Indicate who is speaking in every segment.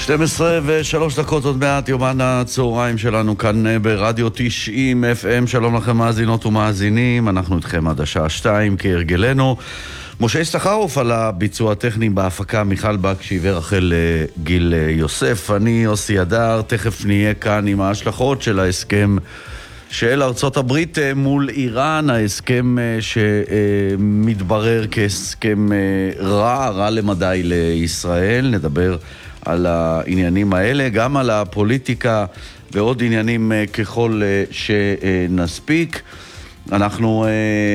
Speaker 1: 12:03 עוד מעט, יומן הצהריים שלנו כאן ברדיו 90 FM. שלום לכם מאזינות ומאזינים, אנחנו איתכם עד השעה 2 כהרגלנו. משה יששכרוף על הביצוע הטכני, בהפקה מיכל בקשי ורחל גיל יוסף. אני יוסי הדר, תכף נהיה כאן עם ההשלכות של ההסכם של ארצות הברית מול איראן, ההסכם שמתברר כהסכם רע למדי לישראל. נדבר על העניינים האלה, גם על הפוליטיקה ועוד עניינים ככל שנספיק. אנחנו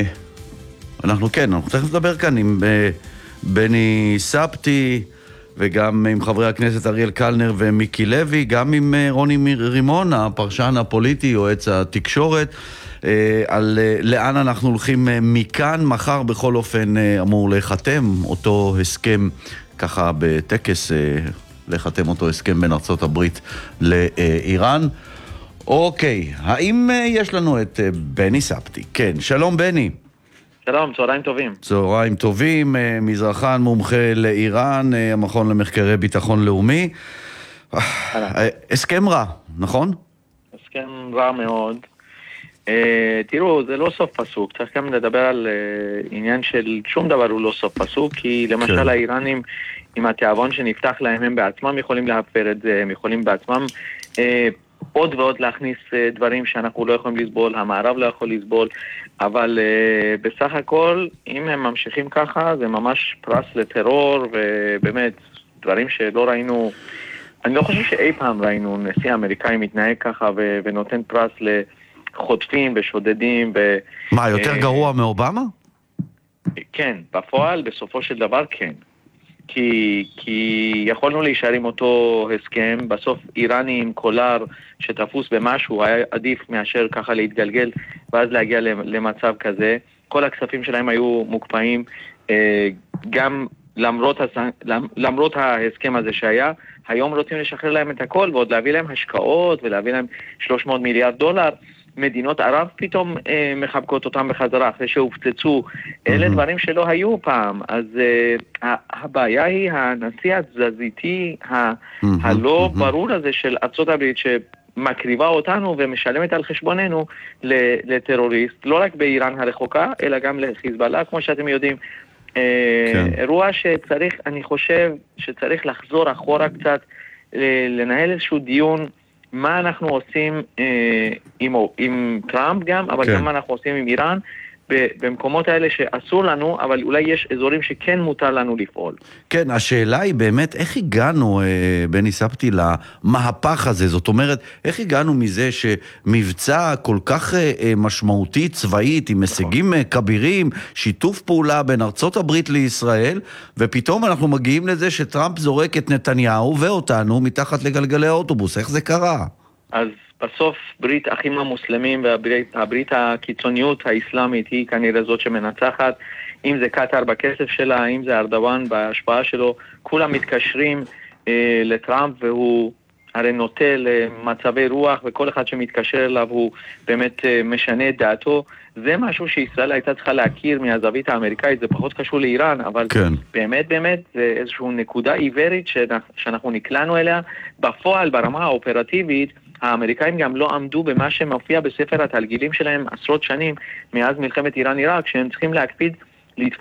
Speaker 1: תכף נדבר כאן עם בני ספטי וגם עם חברי הכנסת אריאל קלנר ומיקי לוי, גם עם רוני רימון, הפרשן הפוליטי, יועץ התקשורת, על לאן אנחנו הולכים מכאן. מחר בכל אופן אמור לחתם אותו הסכם, ככה בטקס לחתם אותו הסכם בין ארצות הברית לאיראן. אוקיי, האם יש לנו את בני ספטי? כן, שלום בני.
Speaker 2: שלום, צהריים טובים.
Speaker 1: צהריים טובים, מזרחן מומחה לאיראן, המכון למחקרי ביטחון לאומי. הסכם רע, נכון?
Speaker 2: הסכם רע מאוד. תראו, זה לא סוף פסוק, צריך גם לדבר על עניין של שום דבר הוא לא סוף פסוק, כי למשל האיראנים עם התיאבון שנפתח להם, הם בעצמם יכולים להפר את זה, הם יכולים בעצמם עוד ועוד להכניס דברים שאנחנו לא יכולים לסבול, המערב לא יכול לסבול, אבל בסך הכל, אם הם ממשיכים ככה, זה ממש פרס לטרור, ובאמת, דברים שלא ראינו, אני לא חושב שאי פעם ראינו נשיא אמריקאי מתנהג ככה, ונותן פרס לחוטפים ושודדים.
Speaker 1: מה, יותר גרוע מאובמה?
Speaker 2: כן, בפועל, בסופו של דבר כן. כי יכולנו להישאר עם אותו הסכם, בסוף איראני עם קולר שתפוס במשהו היה עדיף מאשר ככה להתגלגל ואז להגיע למצב כזה. כל הכספים שלהם היו מוקפאים, גם למרות ההסכם הזה שהיה, היום רוצים לשחרר להם את הכל ועוד להביא להם השקעות ולהביא להם 300 מיליארד דולר. מדינות ערב פתאום מחבקות אותם בחזרה אחרי שהופצצו. אלה דברים שלא היו פעם. אז הבעיה היא הנשיא התזזיתי הלא ברור הזה של ארצות הברית שמקריבה אותנו ומשלמת על חשבוננו לטרוריסט, לא רק באיראן הרחוקה אלא גם לחיזבאללה, כמו שאתם יודעים. אירוע שצריך, אני חושב שצריך לחזור אחורה קצת, לנהל איזשהו דיון מה אנחנו עושים עם טראמפ גם, אבל גם מה אנחנו עושים עם איראן, במקומות האלה שאסור לנו, אבל אולי יש אזורים שכן מותר לנו לפעול.
Speaker 1: כן, השאלה היא באמת, איך הגענו, בני ספטי, למהפך הזה? זאת אומרת, איך הגענו מזה שמבצע כל כך משמעותי צבאית, עם הישגים כבירים, שיתוף פעולה בין ארצות הברית לישראל, ופתאום אנחנו מגיעים לזה שטראמפ זורק את נתניהו ואותנו מתחת לגלגלי האוטובוס. איך זה קרה?
Speaker 2: אז בסוף ברית אחים המוסלמים והברית הקיצוניות האסלאמית היא כנראה זאת שמנצחת. אם זה קטר בכסף שלה, אם זה ארדואן בהשפעה שלו, כולם מתקשרים לטראמפ והוא הרי נוטה למצבי רוח, וכל אחד שמתקשר אליו הוא באמת משנה את דעתו. זה משהו שישראל הייתה צריכה להכיר מהזווית האמריקאית, זה פחות קשור לאיראן, אבל כן. באמת זה איזושהי נקודה עיוורית שאנחנו נקלענו אליה. בפועל ברמה האופרטיבית האמריקאים גם לא עמדו במה שמופיע בספר התרגילים שלהם עשרות שנים מאז מלחמת איראן-עיראק, שהם צריכים להקפיד